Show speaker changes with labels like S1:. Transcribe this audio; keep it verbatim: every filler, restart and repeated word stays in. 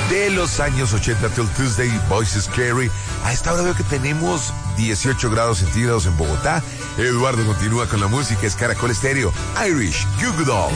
S1: de los años ochenta, Till Tuesday, Voices Scary. A esta hora veo que tenemos dieciocho grados centígrados en Bogotá. Eduardo continúa con la música, es Caracol Estéreo, Irish, Goo Goo Dolls.